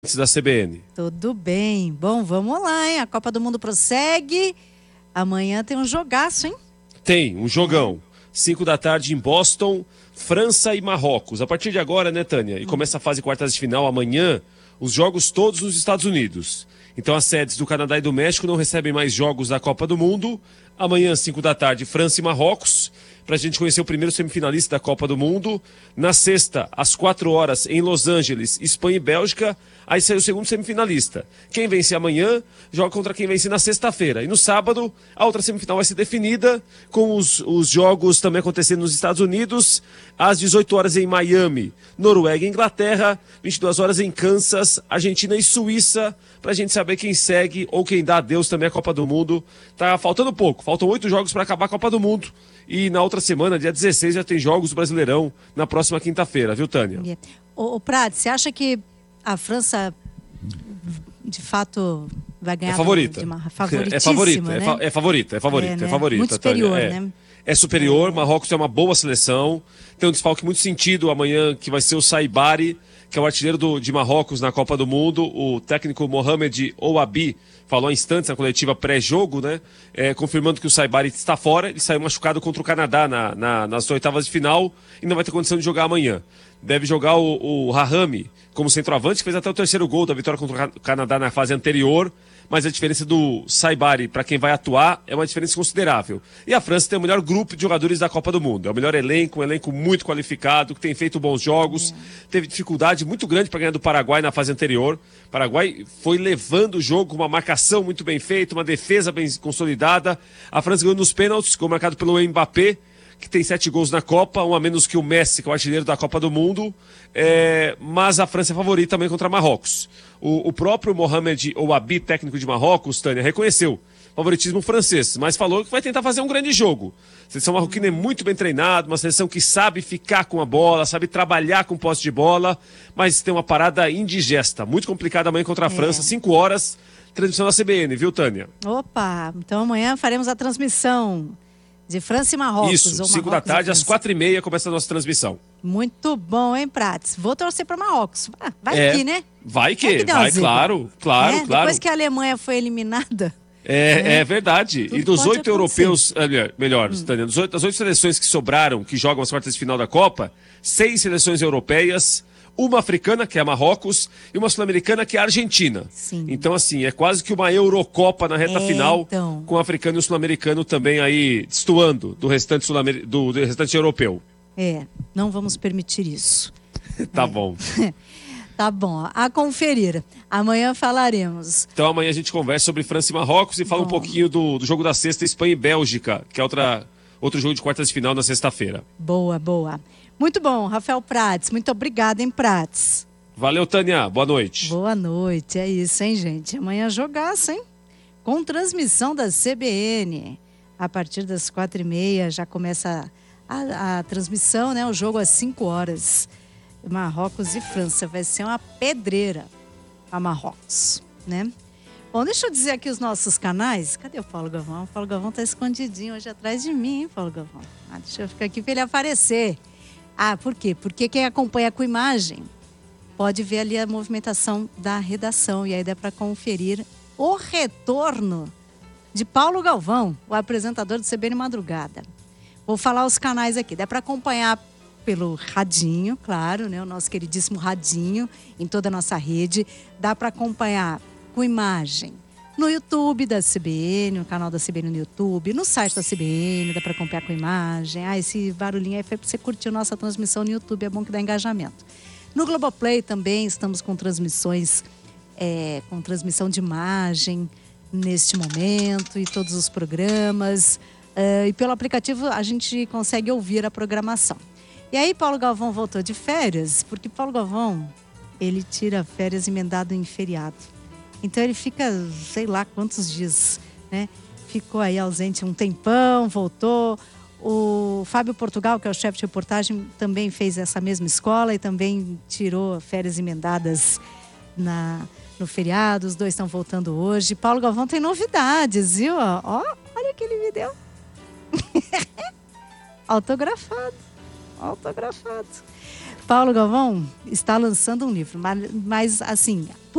Da CBN. Tudo bem. Bom, vamos lá, hein? A Copa do Mundo prossegue. Amanhã tem um jogaço, hein? Tem, um jogão. 5 da tarde em Boston, França e Marrocos. A partir de agora, né, Tânia? E começa a fase quartas de final amanhã, os jogos todos nos Estados Unidos. Então as sedes do Canadá e do México não recebem mais jogos da Copa do Mundo. Amanhã, 5 da tarde, França e Marrocos, para a gente conhecer o primeiro semifinalista da Copa do Mundo. Na sexta, às 4 horas, em Los Angeles, Espanha e Bélgica. Aí sai o segundo semifinalista. Quem vence amanhã joga contra quem vence na sexta-feira. E no sábado, a outra semifinal vai ser definida, com os jogos também acontecendo nos Estados Unidos, às 18 horas em Miami, Noruega e Inglaterra, 22 horas em Kansas, Argentina e Suíça, pra gente saber quem segue ou quem dá adeus também à Copa do Mundo. Tá faltando pouco, faltam 8 jogos para acabar a Copa do Mundo. E na outra semana, dia 16, já tem jogos do Brasileirão na próxima quinta-feira, viu, Tânia? Ô Prade, você acha que a França, de fato, vai ganhar? É favorita. Favoritíssima, é favorita, né? é favorita, né? é favorita. Muito superior, Tânia. né? É superior, Marrocos é uma boa seleção. Tem um desfalque muito sentido amanhã, que vai ser o Saibari, que é o artilheiro de Marrocos na Copa do Mundo. O técnico Mohamed Ouabi falou há instantes na coletiva pré-jogo, né? Confirmando que o Saibari está fora. Ele saiu machucado contra o Canadá nas oitavas de final e não vai ter condição de jogar amanhã. Deve jogar o Rahami como centroavante, que fez até o terceiro gol da vitória contra o Canadá na fase anterior. Mas a diferença do Saibari para quem vai atuar é uma diferença considerável. E a França tem o melhor grupo de jogadores da Copa do Mundo. É o melhor elenco, um elenco muito qualificado, que tem feito bons jogos. Teve dificuldade muito grande para ganhar do Paraguai na fase anterior. O Paraguai foi levando o jogo com uma marcação muito bem feita, uma defesa bem consolidada. A França ganhou nos pênaltis, gol marcado pelo Mbappé, que tem 7 gols na Copa, um a menos que o Messi, que é o artilheiro da Copa do Mundo. Mas a França é favorita também contra Marrocos. O próprio Mohamed Ouabi, técnico de Marrocos, Tânia, reconheceu o favoritismo francês, mas falou que vai tentar fazer um grande jogo. A seleção marroquina é muito bem treinada, uma seleção que sabe ficar com a bola, sabe trabalhar com posse de bola, mas tem uma parada indigesta, muito complicada amanhã contra a França, 5 horas, transmissão da CBN, viu, Tânia? Opa, então amanhã faremos a transmissão de França e Marrocos. Isso, 5 da tarde, às 4h30 começa a nossa transmissão. Muito bom, hein, Prates? Vou torcer para Marrocos. Vai que, né? Vai, claro. Depois que a Alemanha foi eliminada. É verdade. E dos 8 europeus, Tânia, das 8 seleções que sobraram, que jogam as quartas de final da Copa, 6 seleções europeias, uma africana, que é a Marrocos, e uma sul-americana, que é a Argentina. Sim. Então, assim, é quase que uma Eurocopa na reta final, com o africano e o sul-americano também aí destoando do restante, do restante europeu. Não vamos permitir isso. Tá bom. Tá bom, a conferir. Amanhã falaremos. Então amanhã a gente conversa sobre França e Marrocos e fala um pouquinho do jogo da sexta, Espanha e Bélgica, que é outro jogo de quartas de final na sexta-feira. Boa. Muito bom, Rafael Prates. Muito obrigada, hein, Prates? Valeu, Tânia. Boa noite. Boa noite. É isso, hein, gente? Amanhã jogaço, hein? Com transmissão da CBN. A partir das 4h30 já começa a transmissão, né? O jogo às 5 horas. Marrocos e França. Vai ser uma pedreira a Marrocos, né? Bom, deixa eu dizer aqui os nossos canais. Cadê o Paulo Galvão? O Paulo Galvão tá escondidinho hoje atrás de mim, hein, Paulo Galvão? Deixa eu ficar aqui para ele aparecer. Por quê? Porque quem acompanha com imagem pode ver ali a movimentação da redação. E aí dá para conferir o retorno de Paulo Galvão, o apresentador do CBN Madrugada. Vou falar os canais aqui. Dá para acompanhar pelo radinho, claro, né? O nosso queridíssimo radinho em toda a nossa rede. Dá para acompanhar com imagem no YouTube da CBN, no canal da CBN no YouTube, no site da CBN, dá para acompanhar com imagem. Esse barulhinho aí foi para você curtir a nossa transmissão no YouTube, é bom que dá engajamento. No Globoplay também estamos com transmissões, com transmissão de imagem neste momento e todos os programas. E pelo aplicativo a gente consegue ouvir a programação. E aí Paulo Galvão voltou de férias, porque Paulo Galvão, ele tira férias emendado em feriado. Então ele fica, sei lá quantos dias, né? Ficou aí ausente um tempão, voltou. O Fábio Portugal, que é o chefe de reportagem, também fez essa mesma escola e também tirou férias emendadas no feriado. Os dois estão voltando hoje. Paulo Galvão tem novidades, viu? Olha o que ele me deu. Autografado. Paulo Galvão está lançando um livro, mas assim,